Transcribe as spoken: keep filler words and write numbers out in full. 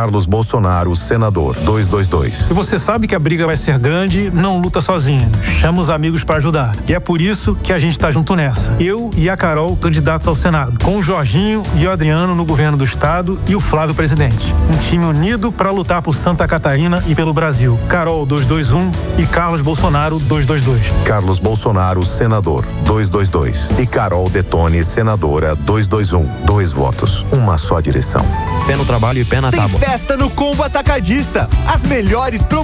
Carlos Bolsonaro, senador, dois dois dois. Se você sabe que a briga vai ser grande, não luta sozinho. Chama os amigos para ajudar. E é por isso que a gente tá junto nessa. Eu e a Carol, candidatos ao Senado. Com o Jorginho e o Adriano no governo do estado e o Flávio presidente. Um time unido para lutar por Santa Catarina e pelo Brasil. Carol dois dois um e Carlos Bolsonaro dois dois dois. Carlos Bolsonaro, senador, dois dois dois. E Carol Detone, senadora, dois dois um. Dois votos, uma só direção. Fé no trabalho e pé na Tem tábua. festa no Combo Atacadista. As melhores promoções